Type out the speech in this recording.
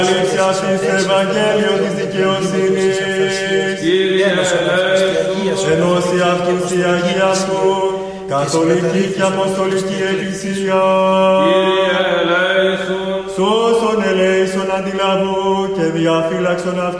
Αλήθεια στο Ευαγγέλιο της δικαιοσύνης. Κύριε ελέησον. Ενώσει αυτήν τη Αγία Σου, καθολική και αποστολική Εκκλησία. Κύριε ελέησον. Σώσον ελέησον αντιλαβού και διαφύλαξον αυτού.